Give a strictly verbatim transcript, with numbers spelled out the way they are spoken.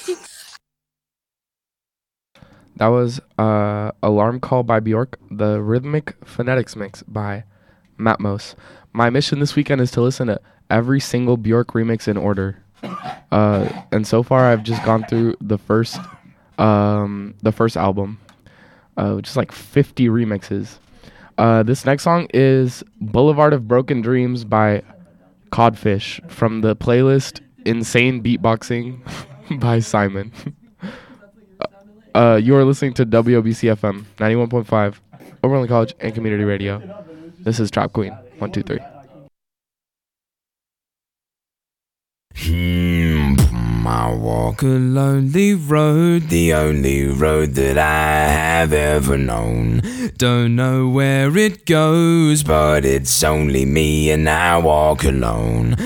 That was uh, Alarm Call by Bjork, the Rhythmic Phonetics Mix by Matmos. My mission this weekend is to listen to every single Bjork remix in order. Uh, and so far, I've just gone through the first, um, the first album, uh, which is like fifty remixes. Uh, this next song is Boulevard of Broken Dreams by Codfish from the playlist Insane Beatboxing by Simon. Uh, you are listening to W O B C F M ninety-one point five, Overland College and Community Radio. This is Trap Queen. One, two, three. Hmm, I walk a lonely road, the only road that I have ever known. Don't know where it goes, but it's only me and I walk alone.